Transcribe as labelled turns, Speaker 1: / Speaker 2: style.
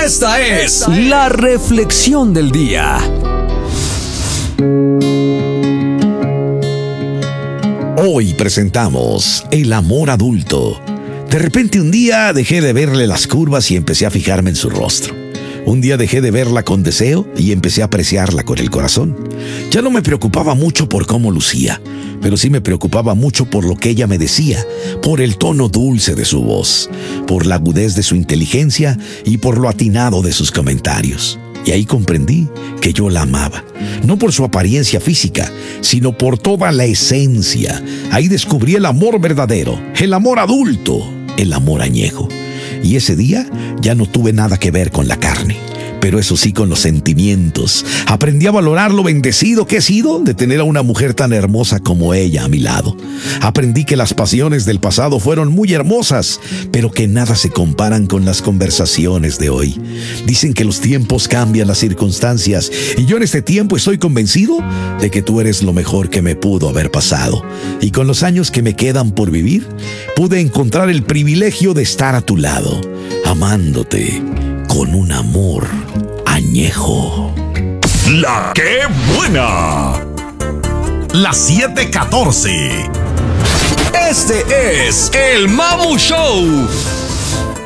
Speaker 1: Esta es la reflexión del día.
Speaker 2: Hoy presentamos el amor adulto. De repente un día dejé de verle las curvas y empecé a fijarme en su rostro. Un día dejé de verla con deseo y empecé a apreciarla con el corazón. Ya no me preocupaba mucho por cómo lucía, pero sí me preocupaba mucho por lo que ella me decía, por el tono dulce de su voz, por la agudez de su inteligencia y por lo atinado de sus comentarios. Y ahí comprendí que yo la amaba, no por su apariencia física, sino por toda la esencia. Ahí descubrí el amor verdadero, el amor adulto, el amor añejo. Y ese día ya no tuve nada que ver con la carne, pero eso sí con los sentimientos. Aprendí a valorar lo bendecido que he sido de tener a una mujer tan hermosa como ella a mi lado. Aprendí que las pasiones del pasado fueron muy hermosas, pero que nada se comparan con las conversaciones de hoy. Dicen que los tiempos cambian las circunstancias, y yo en este tiempo estoy convencido de que tú eres lo mejor que me pudo haber pasado. Y con los años que me quedan por vivir, pude encontrar el privilegio de estar a tu lado, amándote con un amor añejo.
Speaker 3: ¡La qué buena! La 7:14.
Speaker 1: Este es el Mamu Show.